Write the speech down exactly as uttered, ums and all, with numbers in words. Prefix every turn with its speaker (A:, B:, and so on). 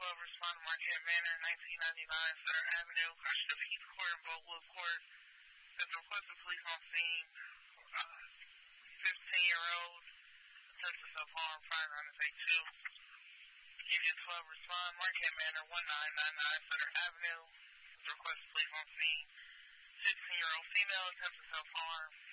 A: twelve, respond to Marquette Manor, nineteen ninety-nine Sutter Avenue, Washington Heath Court and Boatwood Court. Has requested police on scene. Uh, fifteen-year-old attempts to self-harm, firearm is eight two. Unit twelve, respond, Marquette Manor, nineteen ninety-nine Sutter Avenue. Has requested police on scene. sixteen-year-old female attempts to self-harm.